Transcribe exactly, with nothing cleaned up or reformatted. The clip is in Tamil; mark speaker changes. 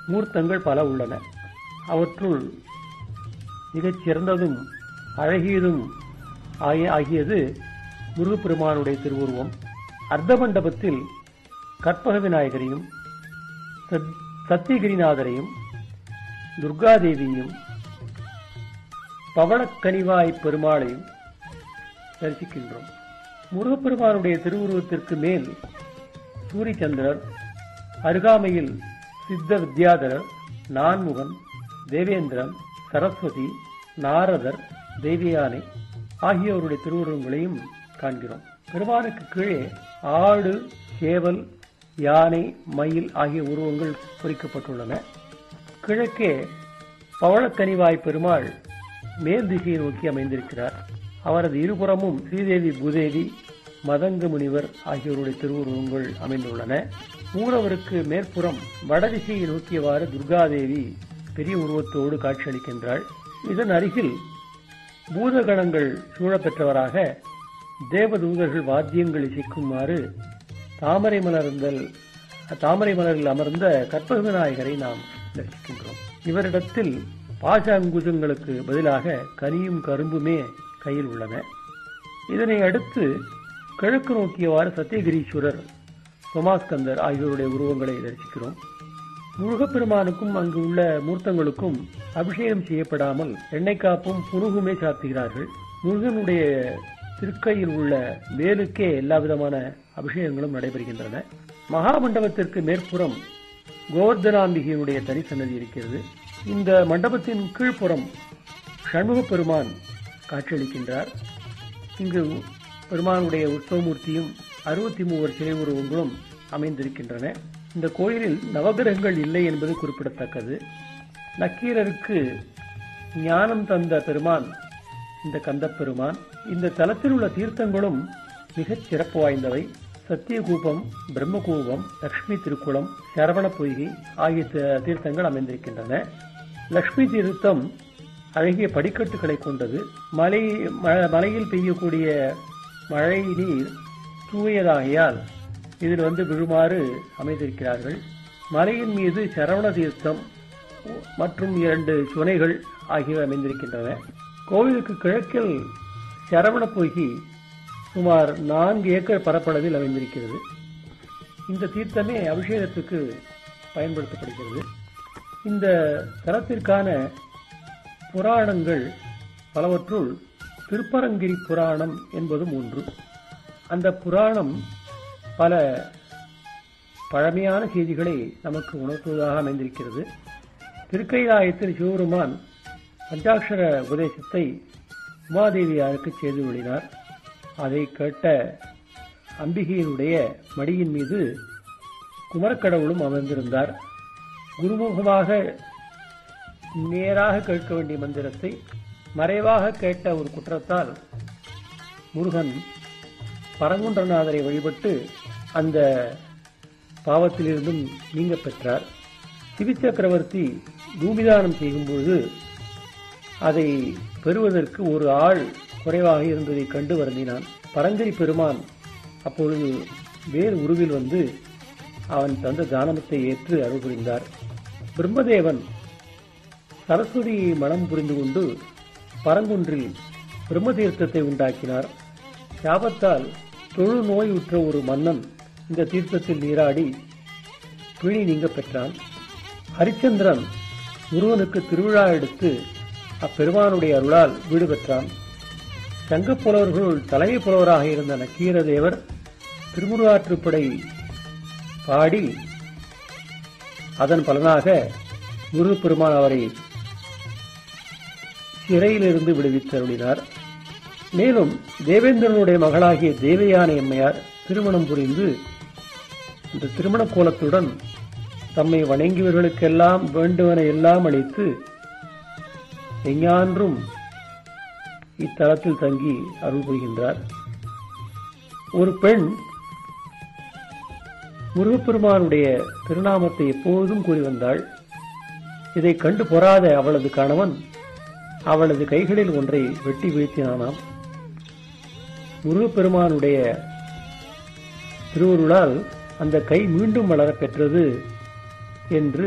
Speaker 1: மூர்த்தங்கள் பல உள்ளன. அவற்றுள் மிகச் சிறந்ததும் அழகியதும் ஆகியது முருகப்பெருமானுடைய திருவுருவம். அர்த்த மண்டபத்தில் கற்பக விநாயகரையும் சத்தியகிரிநாதரையும் துர்காதேவியையும் பவளக்கனிவாய் பெருமாளையும் தரிசிக்கின்றோம். முருகப்பெருமானுடைய திருவுருவத்திற்கு மேல் சூரியச்சந்திரர், அருகாமையில் சித்த வித்யாதரர், நான்முகன், தேவேந்திரன், சரஸ்வதி, நாரதர், தேவியானை ஆகியோருடைய திருவுருவங்களையும் காண்கிறோம். பெருமானுக்கு கீழே ஆடு, சேவல், யானை, மயில் ஆகிய உருவங்கள் பொறிக்கப்பட்டுள்ளன. கிழக்கே பவளக்கனிவாய் பெருமாள் மேல் திசையை நோக்கி அமைந்திருக்கிறார். அவரது இருபுறமும் ஸ்ரீதேவி, பூதேவி, மதங்க முனிவர் ஆகியோருடைய திருவுருவங்கள் அமைந்துள்ளன. மூலவருக்கு மேற்புறம் வடதிசையை நோக்கியவாறு துர்காதேவி பெரிய உருவத்தோடு காட்சியளிக்கின்றாள். இதன் அருகில் பூதகணங்கள் சூழப்பெற்றவராக தேவதூதர்கள் வாத்தியங்கள் இசைக்குமாறு தாமரை மலர்ந்தல் தாமரை மலரில் அமர்ந்த கற்பக விநாயகரை நாம் தரிசிக்கின்றோம். இவரிடத்தில் பாச அங்குசங்களுக்கு பதிலாக கனியும் கரும்புமே கையில் உள்ளன. இதனை அடுத்து கிழக்கு நோக்கியவாறு சத்தியகிரீஸ்வரர், சோமாஸ்கந்தர் ஆகியோருடைய உருவங்களை தரிசிக்கிறோம். முருகப்பெருமானுக்கும் அங்கு உள்ள மூர்த்தங்களுக்கும் அபிஷேகம் செய்யப்படாமல் எண்ணெய் காப்பும் புனுகுமே சாத்துகிறார்கள். முருகனுடைய திருக்கையில் உள்ள வேலுக்கே எல்லா விதமான அபிஷேகங்களும் நடைபெறுகின்றன. மகாமண்டபத்திற்கு மேற்புறம் கோவர்தனாம்பிகையினுடைய தனி சன்னதி இருக்கிறது. இந்த மண்டபத்தின் கீழ்ப்புறம் சண்முக பெருமான் காட்சியளிக்கின்றார். இங்கு பெருமானுடைய உற்சவமூர்த்தியும் அறுபத்தி மூவர் சிலை உருவங்களும் அமைந்திருக்கின்றன. இந்த கோயிலில் நவகிரகங்கள் இல்லை என்பது குறிப்பிடத்தக்கது. நக்கீரருக்கு ஞானம் தந்த பெருமான் இந்த கந்தப்பெருமான். இந்த தலத்தில் உள்ள தீர்த்தங்களும் மிகச் சிறப்பு வாய்ந்தவை. சத்தியகூபம், பிரம்மகூபம், லட்சுமி திருக்குளம், சரவண பொய்கை ஆகிய தீர்த்தங்கள் அமைந்திருக்கின்றன. லட்சுமி தீர்த்தம் அழகிய படிக்கட்டுகளை கொண்டது. மலை மலையில் பெய்யக்கூடிய மழை நீர் தூயதாகையால் இதில் வந்து விழுமாறு அமைந்திருக்கிறார்கள். மலையின் மீது சரவண தீர்த்தம் மற்றும் இரண்டு சுனைகள் ஆகியவை அமைந்திருக்கின்றன. கோவிலுக்கு கிழக்கில் சரவண பொய்கை சுமார் நான்கு ஏக்கர் பரப்பளவில் அமைந்திருக்கிறது. இந்த தீர்த்தமே அபிஷேகத்துக்கு பயன்படுத்தப்படுகிறது. இந்த தலத்திற்கான புராணங்கள் பலவற்றுள் திருப்பரங்கிரி புராணம் என்பதும் ஒன்று. அந்த புராணம் பல பழமையான செய்திகளை நமக்கு உணர்த்துவதாக அமைந்திருக்கிறது. திருக்கைலாயத்தில் சிவபெருமான் பஞ்சாட்சர உபதேசத்தை உமாதேவியாருக்கு செய்து விழினார். அதை கேட்ட அம்பிகையினுடைய மடியின் மீது குமரக்கடவுளும் அமர்ந்திருந்தார். குருமுகமாக நேராக கேட்க வேண்டிய மந்திரத்தை மறைவாக கேட்ட ஒரு குற்றத்தால் முருகன் பரங்குன்றநாதரை வழிபட்டு அந்த பாவத்திலிருந்தும் நீங்க பெற்றார். சிவிச்சக்கரவர்த்தி பூமிதானம் செய்யும்போது அதை பெறுவதற்கு ஒரு ஆள் குறைவாக இருந்ததை கண்டு வருந்தினான். பரங்கிரி பெருமான் அப்பொழுது வேறு உருவில் வந்து அவன் தந்த தானத்தை ஏற்று அருள் புரிந்தார். பிரம்மதேவன் சரஸ்வதியை மனம் புரிந்து கொண்டு பரங்குன்றில் பிரம்மதீர்த்தத்தை உண்டாக்கினார். சாபத்தால் தொழு நோய் உற்ற ஒரு மன்னன் இந்த தீர்த்தத்தில் நீராடி பிணி நீங்க பெற்றான். ஹரிச்சந்திரன் முருகனுக்கு திருவிழா எடுத்து அப்பெருமானுடைய அருளால் வீடு பெற்றான். சங்கப் புலவர்களுள் தலைமை புலவராக இருந்த நக்கீரதேவர் திருமுருகாற்றுப்படை பாடி அதன் பலனாக முருகப்பெருமான் அவரை சிறையிலிருந்து விடுவித்தருளினார். மேலும் தேவேந்திரனுடைய மகளாகிய தேவயானை அம்மையார் திருமணம் புரிந்து இந்த திருமண கோலத்துடன் தம்மை வணங்கியவர்களுக்கெல்லாம் வேண்டுவன எல்லாம் அளித்து எஞ்ஞான்றும் இத்தலத்தில் தங்கி அருள் புரிகின்றார். ஒரு பெண் முருகப்பெருமானுடைய திருநாமத்தை எப்போதும் கூறி வந்தாள். இதை கண்டு பொறாத அவளது கணவன் அவளது கைகளில் ஒன்றை வெட்டி வீழ்த்தினானாம். முருகப்பெருமானுடைய திருவருளால் அந்த கை மீண்டும் வளர பெற்றது என்று